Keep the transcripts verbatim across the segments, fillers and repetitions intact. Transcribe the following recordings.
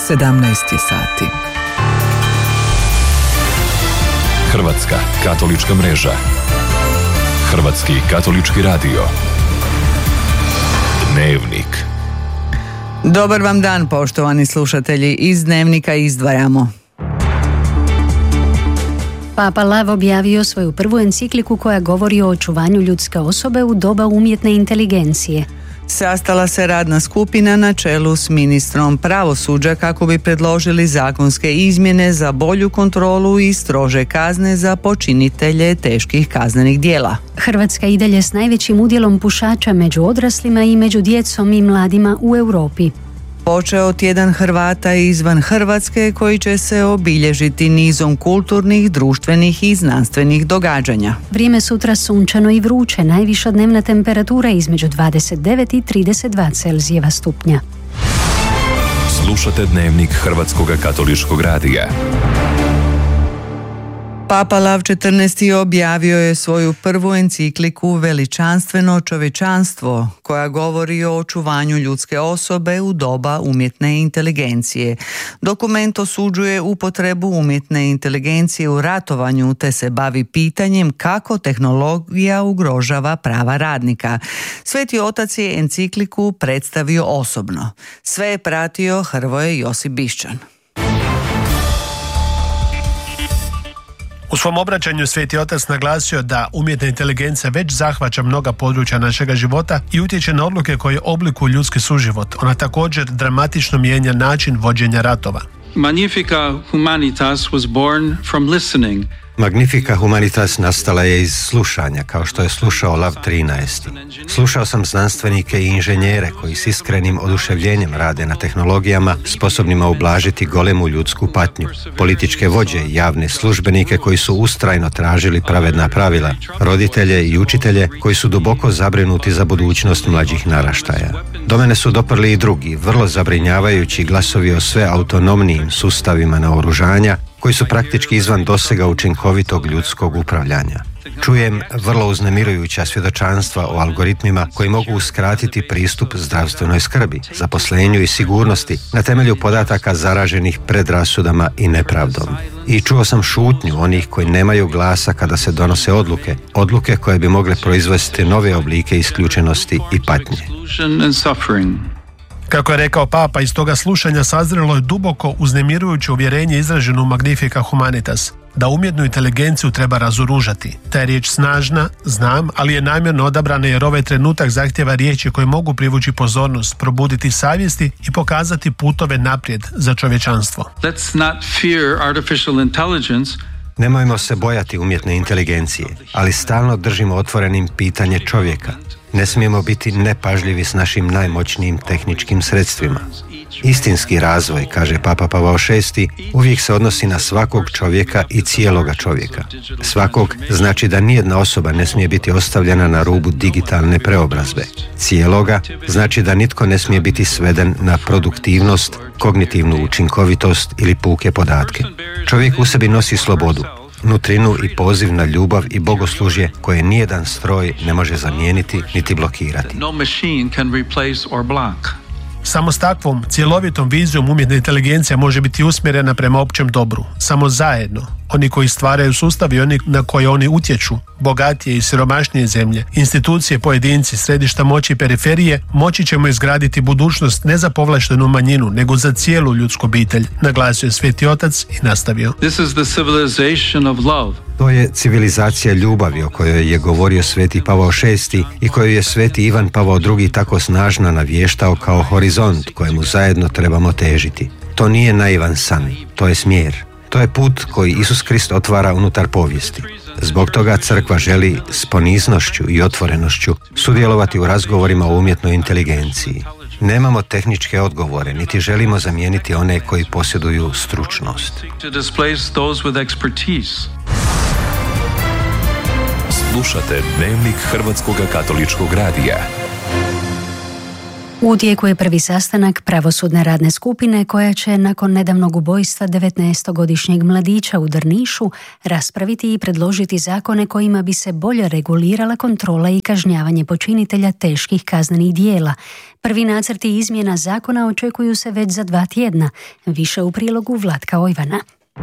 sedamnaest je sati. Hrvatska katolička mreža. Hrvatski katolički radio. Dnevnik. Dobar vam dan, poštovani slušatelji. Iz Dnevnika izdvajamo. Papa Lav objavio svoju prvu encikliku koja govori o očuvanju ljudske osobe u doba umjetne inteligencije. Sastala se radna skupina na čelu s ministrom pravosuđa kako bi predložili zakonske izmjene za bolju kontrolu i strože kazne za počinitelje teških kaznenih djela. Hrvatska i dalje s najvećim udjelom pušača među odraslima i među djecom i mladima u Europi. Počeo tjedan Hrvata izvan Hrvatske koji će se obilježiti nizom kulturnih, društvenih i znanstvenih događanja. Vrijeme sutra sunčano i vruće, najviša dnevna temperatura između dvadeset devet i trideset dva Celzijeva stupnja. Slušate Dnevnik Hrvatskog katoličkog radija. Papa Lav četrnaesti. objavio je svoju prvu encikliku Veličanstveno čovječanstvo, koja govori o očuvanju ljudske osobe u doba umjetne inteligencije. Dokument osuđuje upotrebu umjetne inteligencije u ratovanju te se bavi pitanjem kako tehnologija ugrožava prava radnika. Sveti otac je encikliku predstavio osobno. Sve je pratio Hrvoje Josip Bišćan. U svom obraćanju Sveti Otac naglasio da umjetna inteligencija već zahvaća mnoga područja našega života i utječe na odluke koje oblikuju ljudski suživot. Ona također dramatično mijenja način vođenja ratova. Magnifica Humanitas was born from listening. Magnifica Humanitas nastala je iz slušanja, kao što je slušao Lav trinaesti. Slušao sam znanstvenike i inženjere koji s iskrenim oduševljenjem rade na tehnologijama sposobnima ublažiti golemu ljudsku patnju, političke vođe i javne službenike koji su ustrajno tražili pravedna pravila, roditelje i učitelje koji su duboko zabrinuti za budućnost mlađih naraštaja. Do mene su doprli i drugi, vrlo zabrinjavajući glasovi o sve autonomnijim sustavima naoružanja koji su praktički izvan dosega učinkovitog ljudskog upravljanja. Čujem vrlo uznemirujuća svjedočanstva o algoritmima koji mogu uskratiti pristup zdravstvenoj skrbi, zaposlenju i sigurnosti na temelju podataka zaraženih predrasudama i nepravdom. I čuo sam šutnju onih koji nemaju glasa kada se donose odluke, odluke koje bi mogle proizvesti nove oblike isključenosti i patnje. Kako je rekao Papa, iz toga slušanja sazrelo je duboko uznemirujuće uvjerenje izraženo u Magnifica Humanitas, da umjetnu inteligenciju treba razoružati. Ta je riječ snažna, znam, ali je namjerno odabrana jer ovaj trenutak zahtjeva riječi koje mogu privući pozornost, probuditi savjesti i pokazati putove naprijed za čovječanstvo. Let's not fear artificial intelligence. Nemojmo se bojati umjetne inteligencije, ali stalno držimo otvorenim pitanje čovjeka. Ne smijemo biti nepažljivi s našim najmoćnijim tehničkim sredstvima. Istinski razvoj, kaže Papa Pavao šesti, uvijek se odnosi na svakog čovjeka i cijeloga čovjeka. Svakog znači da nijedna osoba ne smije biti ostavljena na rubu digitalne preobrazbe. Cijeloga znači da nitko ne smije biti sveden na produktivnost, kognitivnu učinkovitost ili puke podatke. Čovjek u sebi nosi slobodu, nutrinu i poziv na ljubav i bogoslužje koje nijedan stroj ne može zamijeniti niti blokirati. Samo s takvom cjelovitom vizijom umjetna inteligencija može biti usmjerena prema općem dobru. Samo zajedno, oni koji stvaraju sustav i oni na koje oni utječu, bogatije i siromašnije zemlje, institucije, pojedinci, središta moći i periferije, moći ćemo izgraditi budućnost ne za povlaštenu manjinu, nego za cijelu ljudsku obitelj, naglasio je Sveti Otac i nastavio. This is the civilization of love. To je civilizacija ljubavi o kojoj je govorio Sveti Pavao šesti i koju je Sveti Ivan Pavao drugi tako snažno navještao kao horizont kojemu zajedno trebamo težiti. To nije naivan san, to je smjer. To je put koji Isus Krist otvara unutar povijesti. Zbog toga crkva želi s poniznošću i otvorenošću sudjelovati u razgovorima o umjetnoj inteligenciji. Nemamo tehničke odgovore, niti želimo zamijeniti one koji posjeduju stručnost. Slušate Dnevnik Hrvatskog katoličkog radija. U tijeku je prvi sastanak pravosudne radne skupine koja će nakon nedavnog ubojstva devetnaestogodišnjeg mladića u Drnišu raspraviti i predložiti zakone kojima bi se bolje regulirala kontrola i kažnjavanje počinitelja teških kaznenih djela. Prvi nacrti izmjena zakona očekuju se već za dva tjedna. Više u prilogu Vlatka Ojvana.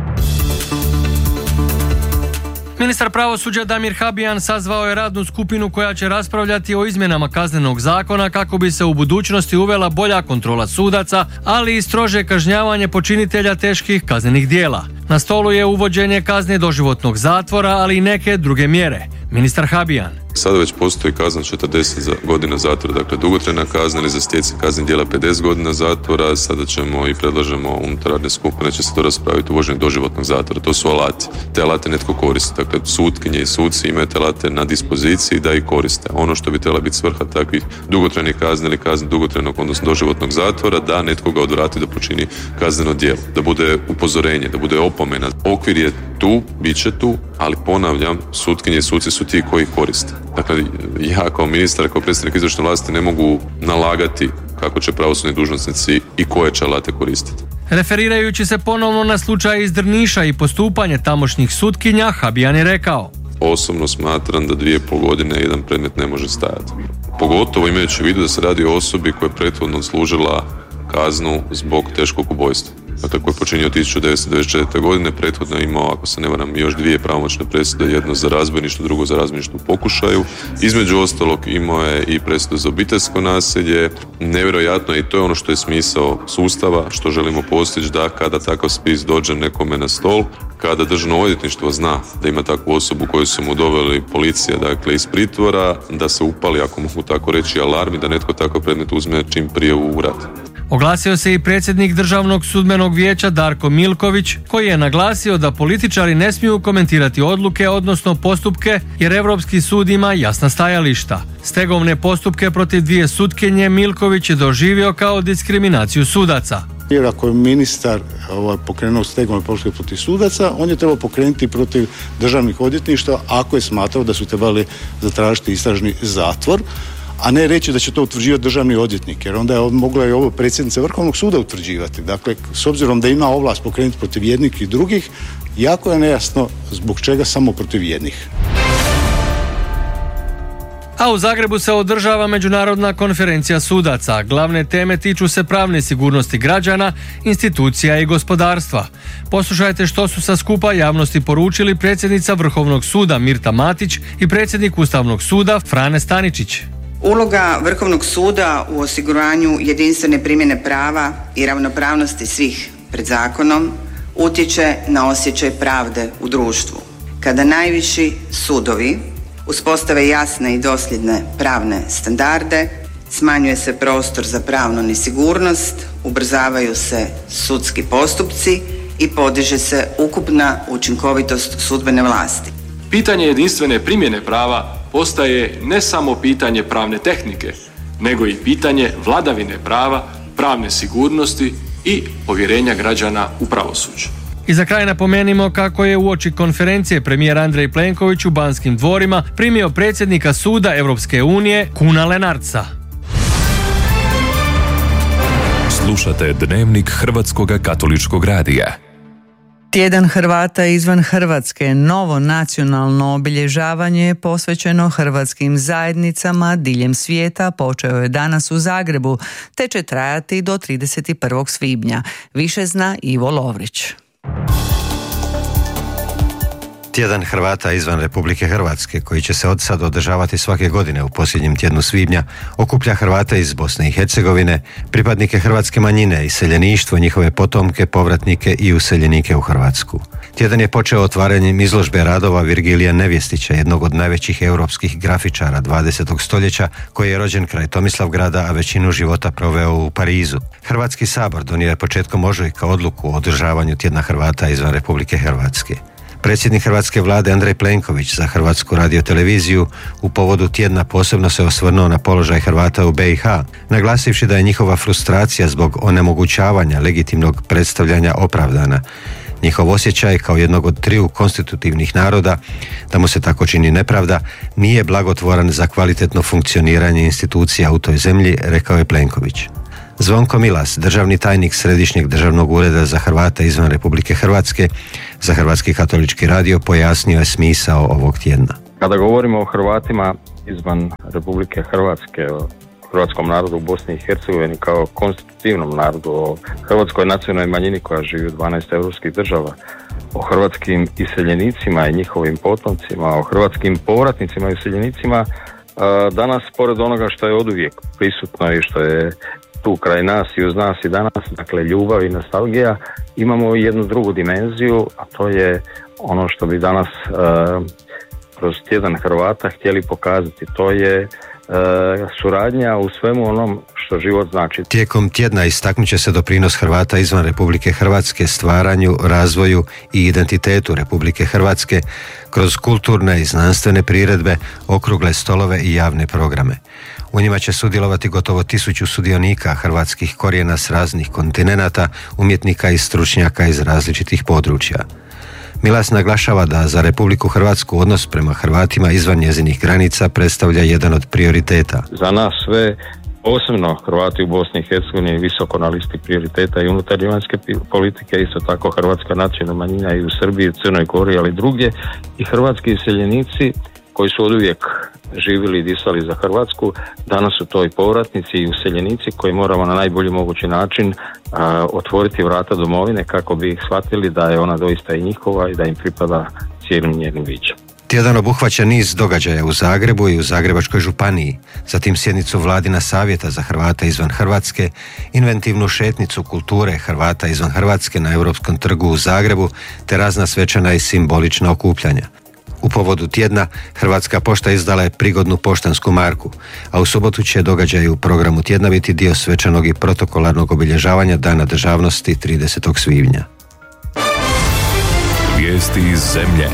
Ministar pravosuđa Damir Habijan sazvao je radnu skupinu koja će raspravljati o izmjenama kaznenog zakona kako bi se u budućnosti uvela bolja kontrola sudaca, ali i strože kažnjavanje počinitelja teških kaznenih djela. Na stolu je uvođenje kazne doživotnog zatvora, ali i neke druge mjere. Ministar Habijan. Sada već postoji kazna četrdeset godina zatvora, dakle dugotrajna kazna, ili za stjecanje kaznenih djela pedeset godina zatvora. Sada ćemo i predlažemo unutar radne skupine će se to raspraviti uvođenje doživotnog zatvora. To su alati. Te alate netko koristi. Dakle, sutkinje i suci imaju te alate na dispoziciji da ih koriste. Ono što bi trebala biti svrha takvih dugotrajnih kazna ili kazne dugotrajnog, odnosno doživotnog zatvora, da netko ga odvrati da počini kazneno djelo. Da bude upozorenje, da bude opomena. Okvir je tu, bit će tu, ali ponavljam, sutkinje i suci su ti koji ih koriste. Dakle, ja kao ministar, kao predstavnik izvršne vlasti ne mogu nalagati kako će pravosudni dužnosnici i koje će alate koristiti. Referirajući se ponovno na slučaj iz Drniša i postupanje tamošnjih sutkinja, Habijan je rekao: Osobno smatram da dvije i pol godine jedan predmet ne može stajati. Pogotovo imajući u vidu da se radi o osobi koja je prethodno odslužila kaznu zbog teškog ubojstva. Dakle, koji je počinio tisuću devetsto devedeset četvrte. godine, prethodno je imao, ako se ne varam, još dvije pravomoćne presude, jedno za razbojništvo, drugo za razbojništvo u pokušaju. Između ostalog imao je i presudu za obiteljsko nasilje. Nevjerojatno je, i to je ono što je smisao sustava, što želimo postići, da kada takav spis dođe nekome na stol, kada državno odvjetništvo zna da ima takvu osobu koju su mu doveli policija, dakle iz pritvora, da se upali, ako mogu tako reći, alarmi, da netko takav predmet uzme čim prije u rad. Oglasio se i predsjednik Državnog sudbenog vijeća Darko Milković, koji je naglasio da političari ne smiju komentirati odluke, odnosno postupke, jer Europski sud ima jasna stajališta. Stegovne postupke protiv dvije sutkinje Milković je doživio kao diskriminaciju sudaca. Jer ako je ministar ovaj, pokrenuo stegovne postupke protiv sudaca, on je trebao pokrenuti protiv državnih odvjetništva ako je smatrao da su trebali zatražiti istražni zatvor, a ne reći da će to utvrđivati državni odvjetnik, jer onda je mogla i ovo predsjednica Vrhovnog suda utvrđivati. Dakle, s obzirom da ima ovlast pokrenuti protiv jednih i drugih, jako je nejasno zbog čega samo protiv jednih. A u Zagrebu se održava međunarodna konferencija sudaca. Glavne teme tiču se pravne sigurnosti građana, institucija i gospodarstva. Poslušajte što su sa skupa javnosti poručili predsjednica Vrhovnog suda Mirta Matić i predsjednik Ustavnog suda Frane Staničić. Uloga Vrhovnog suda u osiguranju jedinstvene primjene prava i ravnopravnosti svih pred zakonom utječe na osjećaj pravde u društvu. Kada najviši sudovi uspostave jasne i dosljedne pravne standarde, smanjuje se prostor za pravnu nesigurnost, ubrzavaju se sudski postupci i podiže se ukupna učinkovitost sudbene vlasti. Pitanje jedinstvene primjene prava postaje ne samo pitanje pravne tehnike, nego i pitanje vladavine prava, pravne sigurnosti i povjerenja građana u pravosuđe. I za kraj napomenimo kako je uoči konferencije premijer Andrej Plenković u Banskim dvorima primio predsjednika Suda Europske unije Kuna Lenarca. Slušate Dnevnik Hrvatskog katoličkog radija. Tjedan Hrvata izvan Hrvatske, novo nacionalno obilježavanje posvećeno hrvatskim zajednicama diljem svijeta počeo je danas u Zagrebu, te će trajati do trideset prvog svibnja. Više zna Ivo Lovrić. Tjedan Hrvata izvan Republike Hrvatske, koji će se od sad održavati svake godine u posljednjem tjednu svibnja, okuplja Hrvate iz Bosne i Hercegovine, pripadnike hrvatske manjine, iseljeništvo, njihove potomke, povratnike i useljenike u Hrvatsku. Tjedan je počeo otvaranjem izložbe radova Virgilija Nevjestića, jednog od najvećih europskih grafičara dvadesetog stoljeća, koji je rođen kraj Tomislavgrada, a većinu života proveo u Parizu. Hrvatski sabor donio je početkom ožujka odluku o održavanju Tjedna Hrvata izvan Republike Hrvatske. Predsjednik hrvatske vlade Andrej Plenković za Hrvatsku radioteleviziju u povodu tjedna posebno se osvrnuo na položaj Hrvata u B i H, naglasivši da je njihova frustracija zbog onemogućavanja legitimnog predstavljanja opravdana. Njihov osjećaj kao jednog od triju konstitutivnih naroda, da mu se tako čini nepravda, nije blagotvoran za kvalitetno funkcioniranje institucija u toj zemlji, rekao je Plenković. Zvonko Milas, državni tajnik Središnjeg državnog ureda za Hrvate izvan Republike Hrvatske, za Hrvatski katolički radio pojasnio je smisao ovog tjedna. Kada govorimo o Hrvatima izvan Republike Hrvatske, o hrvatskom narodu u Bosni i Hercegovini kao konstitutivnom narodu, o hrvatskoj nacionalnoj manjini koja živi u dvanaest europskih država, o hrvatskim iseljenicima i njihovim potomcima, o hrvatskim povratnicima i iseljenicima, danas, pored onoga što je oduvijek prisutno i što je tu kraj nas i uz nas i danas, dakle ljubav i nostalgija, imamo jednu drugu dimenziju, a to je ono što bi danas uh, kroz tjedan Hrvata htjeli pokazati. To je uh, suradnja u svemu onom što život znači. Tijekom tjedna istaknut će se doprinos Hrvata izvan Republike Hrvatske stvaranju, razvoju i identitetu Republike Hrvatske kroz kulturne i znanstvene priredbe, okrugle stolove i javne programe. U njima će sudjelovati gotovo tisuću sudionika hrvatskih korijena s raznih kontinenata, umjetnika i stručnjaka iz različitih područja. Milas naglašava da za Republiku Hrvatsku odnos prema Hrvatima izvan njezinih granica predstavlja jedan od prioriteta. Za nas sve, posebno Hrvati u Bosni i Hercegovini, visoko na listi prioriteta i unutarnje vanjske politike, isto tako hrvatska nacionalna manjina i u Srbiji, Crnoj Gori, ali drugdje, i hrvatski iseljenici koji su oduvijek živjeli i disali za Hrvatsku, danas su to i povratnici i useljenici koji moramo na najbolji mogući način a, otvoriti vrata domovine kako bi ih shvatili da je ona doista i njihova i da im pripada cijelim njenim bićem. Tjedan obuhvaća niz događaja u Zagrebu i u Zagrebačkoj županiji, zatim sjednicu Vladina savjeta za Hrvate izvan Hrvatske, inventivnu šetnicu kulture Hrvata izvan Hrvatske na Europskom trgu u Zagrebu, te razna svečana i simbolična okupljanja. U povodu tjedna Hrvatska pošta izdala je prigodnu poštansku marku, a u subotu će događaj u programu tjedna biti dio svečanog i protokolarnog obilježavanja Dana državnosti tridesetog svibnja. Vijesti iz zemlje.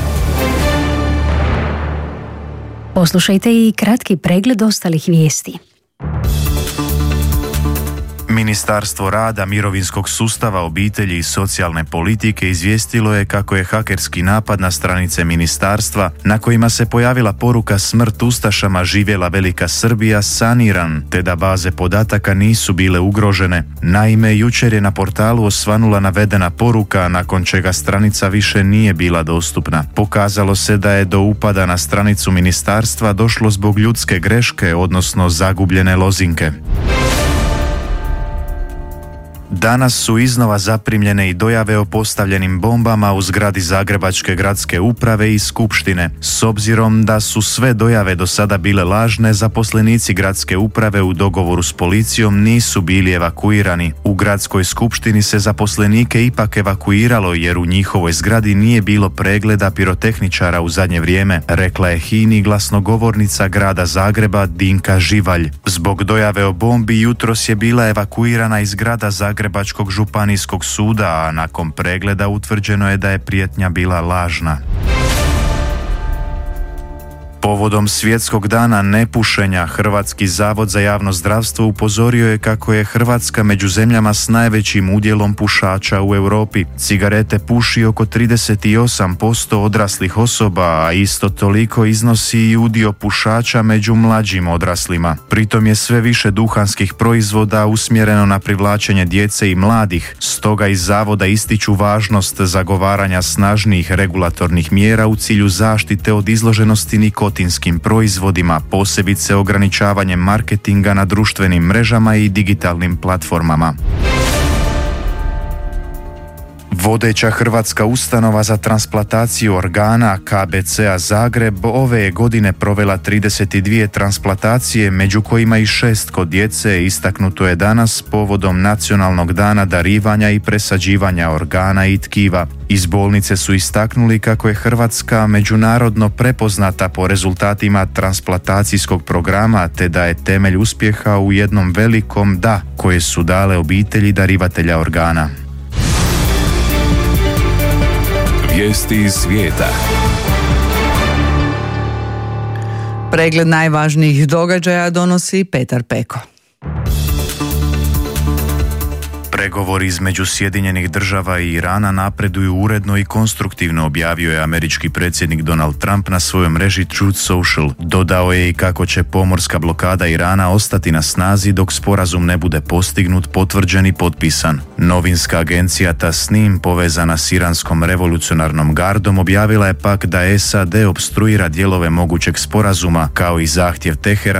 Poslušajte i kratki pregled ostalih vijesti. Ministarstvo rada, mirovinskog sustava, obitelji i socijalne politike izvijestilo je kako je hakerski napad na stranice ministarstva, na kojima se pojavila poruka smrt ustašama živjela Velika Srbija, saniran, te da baze podataka nisu bile ugrožene. Naime, jučer je na portalu osvanula navedena poruka, nakon čega stranica više nije bila dostupna. Pokazalo se da je do upada na stranicu ministarstva došlo zbog ljudske greške, odnosno zagubljene lozinke. Danas su iznova zaprimljene i dojave o postavljenim bombama u zgradi Zagrebačke gradske uprave i skupštine. S obzirom da su sve dojave do sada bile lažne, zaposlenici gradske uprave u dogovoru s policijom nisu bili evakuirani. U gradskoj skupštini se zaposlenike ipak evakuiralo jer u njihovoj zgradi nije bilo pregleda pirotehničara u zadnje vrijeme, rekla je H I N I glasnogovornica grada Zagreba Dinka Živalj. Zbog dojave o bombi jutros je bila evakuirana iz grada Zagreba Zagrebačkog županijskog suda, a nakon pregleda utvrđeno je da je prijetnja bila lažna. Povodom svjetskog dana nepušenja, Hrvatski zavod za javno zdravstvo upozorio je kako je Hrvatska među zemljama s najvećim udjelom pušača u Europi. Cigarete puši oko trideset osam posto odraslih osoba, a isto toliko iznosi i udio pušača među mlađim odraslima. Pritom je sve više duhanskih proizvoda usmjereno na privlačenje djece i mladih, stoga iz zavoda ističu važnost zagovaranja snažnijih regulatornih mjera u cilju zaštite od izloženosti nikotinskim proizvodima, posebice ograničavanjem marketinga na društvenim mrežama i digitalnim platformama. Vodeća hrvatska ustanova za transplantaciju organa K B C-a Zagreb ove je godine provela trideset dvije transplantacije, među kojima i šest kod djece, istaknuto je danas povodom Nacionalnog dana darivanja i presađivanja organa i tkiva. Iz bolnice su istaknuli kako je Hrvatska međunarodno prepoznata po rezultatima transplantacijskog programa, te da je temelj uspjeha u jednom velikom da koje su dale obitelji darivatelja organa. Vijesti iz svijeta. Pregled najvažnijih događaja donosi Petar Peko. Pregovori između Sjedinjenih država i Irana napreduju uredno i konstruktivno, objavio je američki predsjednik Donald Trump na svojoj mreži Truth Social. Dodao je i kako će pomorska blokada Irana ostati na snazi dok sporazum ne bude postignut, potvrđen i potpisan. Novinska agencija Tasnim, povezana s iranskom revolucionarnom gardom, objavila je pak da S A D opstruira dijelove mogućeg sporazuma, kao i zahtjev Teherana